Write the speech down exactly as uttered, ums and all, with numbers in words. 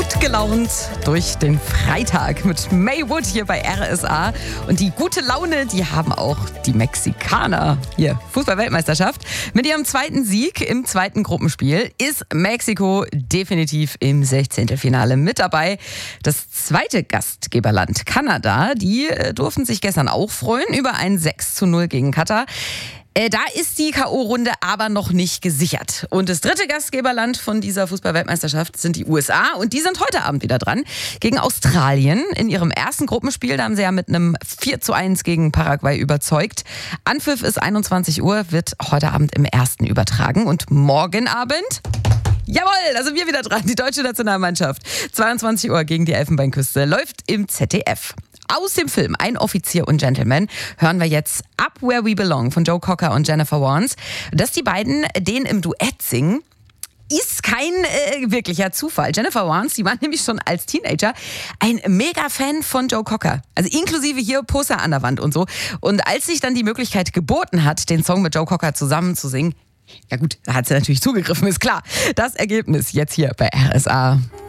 gut gelaunt durch den Freitag mit May Wood hier bei R S A. Und die gute Laune, die haben auch die Mexikaner hier. Fußball-Weltmeisterschaft. Mit ihrem zweiten Sieg im zweiten Gruppenspiel ist Mexiko definitiv im Sechzehntelfinale mit dabei. Das zweite Gastgeberland, Kanada, die durften sich gestern auch freuen über ein sechs zu null gegen Katar. Da ist die K O-Runde aber noch nicht gesichert. Und das dritte Gastgeberland von dieser Fußball-Weltmeisterschaft sind die U S A. Und die sind heute Abend wieder dran gegen Australien. In ihrem ersten Gruppenspiel, da haben sie ja mit einem vier zu eins gegen Paraguay überzeugt. Anpfiff ist einundzwanzig Uhr, wird heute Abend im ersten übertragen. Und morgen Abend... Jawohl, da sind wir wieder dran. Die deutsche Nationalmannschaft. zweiundzwanzig Uhr gegen die Elfenbeinküste läuft im Z D F. Aus dem Film Ein Offizier und Gentleman hören wir jetzt Up Where We Belong von Joe Cocker und Jennifer Warnes. Dass die beiden den im Duett singen, ist kein äh, wirklicher Zufall. Jennifer Warnes, die war nämlich schon als Teenager ein Mega-Fan von Joe Cocker. Also inklusive hier Poster an der Wand und so. Und als sich dann die Möglichkeit geboten hat, den Song mit Joe Cocker zusammen zu singen, ja gut, da hat sie natürlich zugegriffen, ist klar. Das Ergebnis jetzt hier bei R S A.